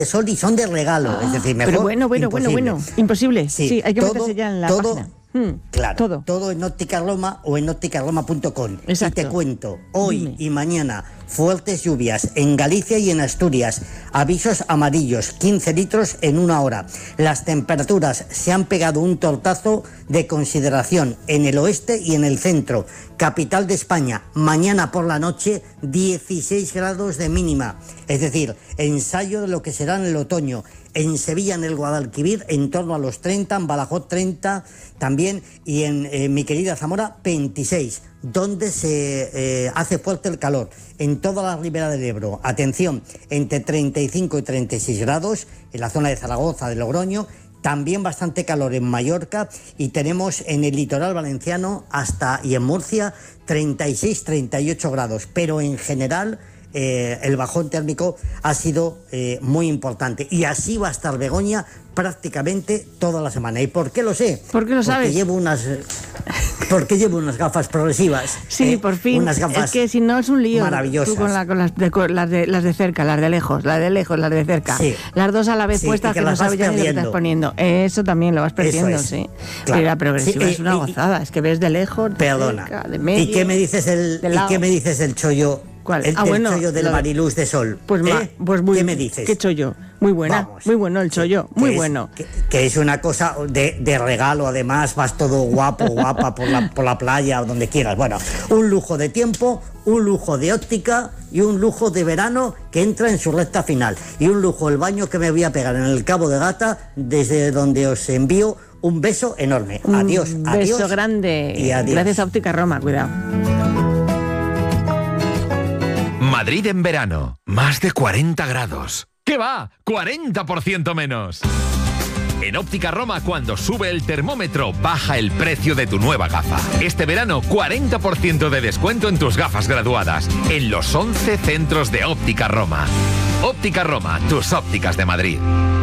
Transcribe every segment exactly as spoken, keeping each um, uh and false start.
sol y son de regalo, Ah, es decir, mejor pero bueno, bueno, imposible. bueno, bueno, imposible. Sí, Sí, hay que todo, meterse ya en la todo, página. Hmm, claro, todo. todo en Óptica Roma o en óptica roma punto com. Y Exacto. te cuento, hoy Dime. y mañana fuertes lluvias en Galicia y en Asturias, avisos amarillos, quince litros en una hora. Las temperaturas se han pegado un tortazo de consideración en el oeste y en el centro. Capital de España, mañana por la noche, dieciséis grados de mínima, es decir, ensayo de lo que será en el otoño. En Sevilla, en el Guadalquivir, en torno a los treinta, en Badajoz treinta también, y en eh, mi querida Zamora veintiséis, donde se eh, hace fuerte el calor. En toda la ribera del Ebro, atención, entre treinta y cinco y treinta y seis grados, en la zona de Zaragoza, de Logroño, también bastante calor en Mallorca, y tenemos en el litoral valenciano hasta y en Murcia treinta y seis, treinta y ocho grados, pero en general Eh, el bajón térmico ha sido eh, muy importante, y así va a estar Begoña prácticamente toda la semana. ¿Y por qué lo sé? ¿Por qué lo sabes? Porque llevo unas, porque llevo unas gafas progresivas. Sí, eh, por fin. Unas gafas es que si no es un lío. maravillosas. Tú con, la, con las, de, con las, de, las de cerca, las de lejos, las de lejos, las de cerca. Sí. Las dos a la vez Sí, puestas y que que no las vas sabes ya ni lo que estás perdiendo. poniendo. Eso también lo vas perdiendo, es. sí. Claro. Pero la progresiva Sí, es una y- gozada. Es que ves de lejos, de Perdona. cerca, de medio. ¿Y qué me dices el, de ¿y lado. qué me dices del chollo? ¿Cuál? El, Ah, del bueno, chollo del lo- Mariluz de Sol. Pues, ma, ¿eh? pues muy, ¿Qué me dices? ¿Qué chollo? Muy buena, Vamos. muy bueno el chollo, Que muy es- bueno. Que, que es una cosa de, de regalo, además, vas todo guapo, guapa por la, por la playa o donde quieras. Bueno, un lujo de tiempo, un lujo de óptica y un lujo de verano que entra en su recta final. Y un lujo el baño que me voy a pegar en el Cabo de Gata, desde donde os envío un beso enorme. Un Adiós, adiós. beso grande. Y adiós. Gracias a Óptica Roma, cuidado. Madrid en verano, más de cuarenta grados. ¿Qué va? cuarenta por ciento menos. En Óptica Roma, cuando sube el termómetro, baja el precio de tu nueva gafa. Este verano, cuarenta por ciento de descuento en tus gafas graduadas, en los once centros de Óptica Roma. Óptica Roma, tus ópticas de Madrid.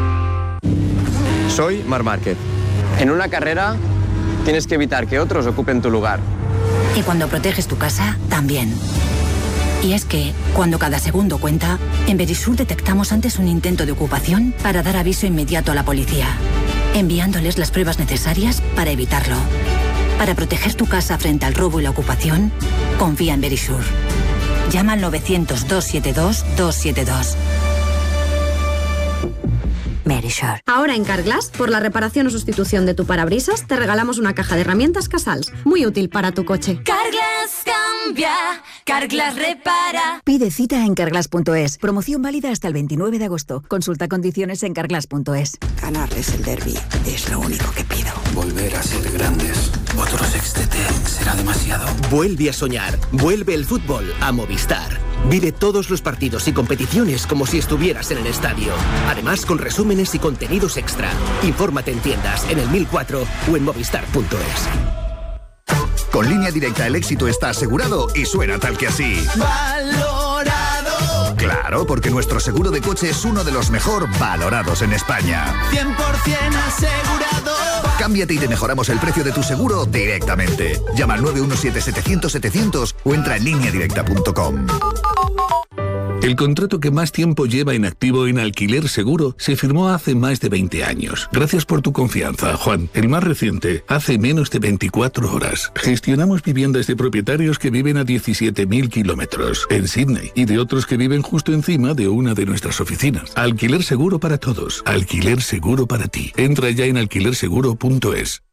Soy Marc Márquez. En una carrera tienes que evitar que otros ocupen tu lugar. Y cuando proteges tu casa, también. Y es que, cuando cada segundo cuenta, en Verisur detectamos antes un intento de ocupación para dar aviso inmediato a la policía, enviándoles las pruebas necesarias para evitarlo. Para proteger tu casa frente al robo y la ocupación, confía en Verisur. Llama al novecientos, doscientos setenta y dos, doscientos setenta y dos. Verisur. Ahora en Carglass, por la reparación o sustitución de tu parabrisas, te regalamos una caja de herramientas Casals, muy útil para tu coche. Carglass cambia, Carglass repara. Pide cita en carglass punto es. Promoción válida hasta el veintinueve de agosto. Consulta condiciones en carglass punto es. Ganarles el derbi es lo único que pido. Volver a ser grandes. Otro sextete será demasiado. Vuelve a soñar. Vuelve el fútbol a Movistar. Vive todos los partidos y competiciones como si estuvieras en el estadio. Además, con resúmenes y contenidos extra. Infórmate en tiendas, en el mil cuatro o en movistar punto es. Con Línea Directa el éxito está asegurado y suena tal que así. Valorado. Claro, porque nuestro seguro de coche es uno de los mejor valorados en España. cien por ciento asegurado. Cámbiate y te mejoramos el precio de tu seguro directamente. Llama al nueve uno siete, setecientos, setecientos o entra en línea directa punto com. El contrato que más tiempo lleva en activo en Alquiler Seguro se firmó hace más de veinte años. Gracias por tu confianza, Juan. El más reciente, hace menos de veinticuatro horas. Gestionamos viviendas de propietarios que viven a diecisiete mil kilómetros en Sydney y de otros que viven justo encima de una de nuestras oficinas. Alquiler Seguro para todos. Alquiler Seguro para ti. Entra ya en alquiler seguro punto es.